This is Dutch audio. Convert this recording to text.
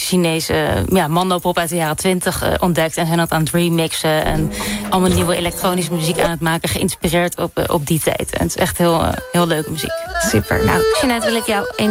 Chinese mandopop uit de jaren 20 ontdekt. En zijn dat aan het remixen. En allemaal nieuwe elektronische muziek aan het maken. Geïnspireerd op die tijd. En het is echt heel leuke muziek. Super. Nou, Jeanette, wil ik jou